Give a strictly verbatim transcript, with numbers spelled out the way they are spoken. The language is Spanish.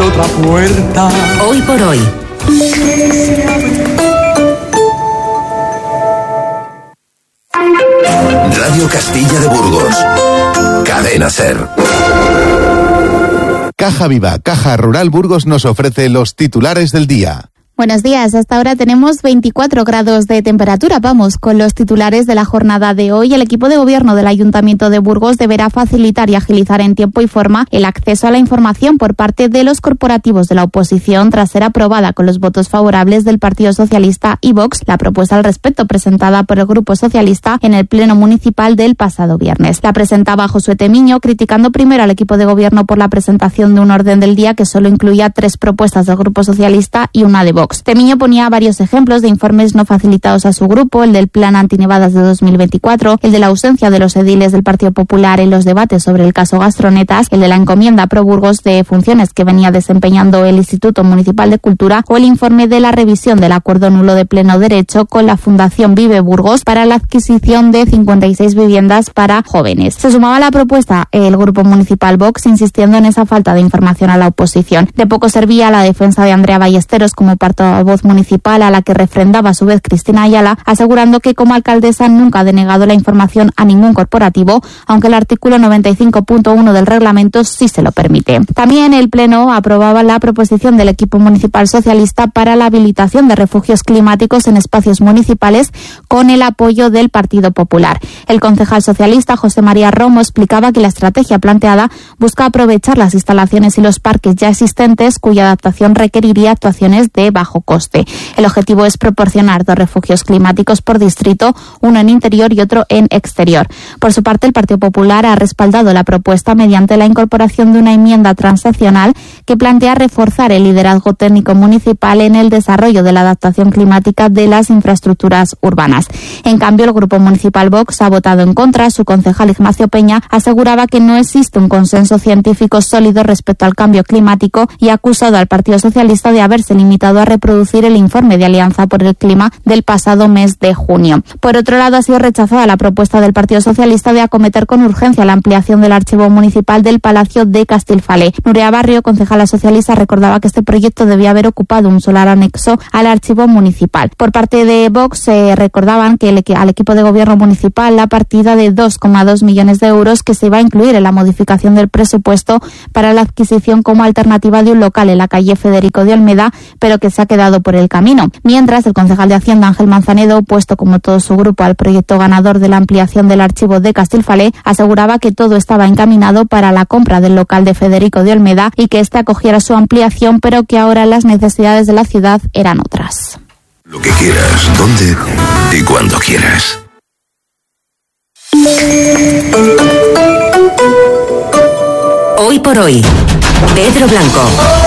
otra puerta. Hoy por hoy. Radio Castilla de Burgos. Cadena SER. Caja Viva, Caja Rural Burgos nos ofrece los titulares del día. Buenos días, hasta ahora tenemos veinticuatro grados de temperatura. Vamos con los titulares de la jornada de hoy. El equipo de gobierno del Ayuntamiento de Burgos deberá facilitar y agilizar en tiempo y forma el acceso a la información por parte de los corporativos de la oposición tras ser aprobada con los votos favorables del Partido Socialista y Vox la propuesta al respecto presentada por el Grupo Socialista en el Pleno Municipal del pasado viernes. La presentaba Josué Temiño, criticando primero al equipo de gobierno por la presentación de un orden del día que solo incluía tres propuestas del Grupo Socialista y una de Vox. Temiño ponía varios ejemplos de informes no facilitados a su grupo, el del Plan Antinevadas de dos mil veinticuatro, el de la ausencia de los ediles del Partido Popular en los debates sobre el caso Gastronetas, el de la encomienda pro Burgos de funciones que venía desempeñando el Instituto Municipal de Cultura o el informe de la revisión del acuerdo nulo de pleno derecho con la Fundación Vive Burgos para la adquisición de cincuenta y seis viviendas para jóvenes. Se sumaba a la propuesta el Grupo Municipal Vox, insistiendo en esa falta de información a la oposición. De poco servía la defensa de Andrea Ballesteros como parte voz municipal, a la que refrendaba a su vez Cristina Ayala, asegurando que como alcaldesa nunca ha denegado la información a ningún corporativo, aunque el artículo noventa y cinco punto uno del reglamento sí se lo permite. También el Pleno aprobaba la proposición del equipo municipal socialista para la habilitación de refugios climáticos en espacios municipales con el apoyo del Partido Popular. El concejal socialista José María Romo explicaba que la estrategia planteada busca aprovechar las instalaciones y los parques ya existentes cuya adaptación requeriría actuaciones de bajo coste. El objetivo es proporcionar dos refugios climáticos por distrito, uno en interior y otro en exterior. Por su parte, el Partido Popular ha respaldado la propuesta mediante la incorporación de una enmienda transaccional que plantea reforzar el liderazgo técnico municipal en el desarrollo de la adaptación climática de las infraestructuras urbanas. En cambio, el Grupo Municipal Vox ha votado en contra. Su concejal Ignacio Peña aseguraba que no existe un consenso científico sólido respecto al cambio climático y ha acusado al Partido Socialista de haberse limitado a reproducir el informe de Alianza por el Clima del pasado mes de junio. Por otro lado, ha sido rechazada la propuesta del Partido Socialista de acometer con urgencia la ampliación del archivo municipal del Palacio de Castilfalé. Nuria Barrio, concejala socialista, recordaba que este proyecto debía haber ocupado un solar anexo al archivo municipal. Por parte de Vox, eh, recordaban que el, al equipo de gobierno municipal la partida de dos coma dos millones de euros que se iba a incluir en la modificación del presupuesto para la adquisición como alternativa de un local en la calle Federico de Olmeda, pero que se ha quedado por el camino. Mientras, el concejal de Hacienda Ángel Manzanedo, opuesto como todo su grupo al proyecto ganador de la ampliación del archivo de Castilfalé, aseguraba que todo estaba encaminado para la compra del local de Federico de Olmeda y que éste acogiera su ampliación, pero que ahora las necesidades de la ciudad eran otras. Lo que quieras, dónde y cuando quieras. Hoy por hoy. Pedro Blanco.